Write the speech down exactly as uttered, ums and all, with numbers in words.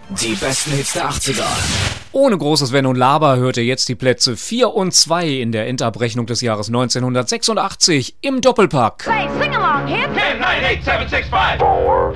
Die besten Hits der achtziger. Ohne großes Wenn und Laber hört ihr jetzt die Plätze vier und zwei in der Endabrechnung des Jahres neunzehnhundertsechsundachtzig im Doppelpack. Say, sing along, hip. ten, nine, eight, seven, six, five.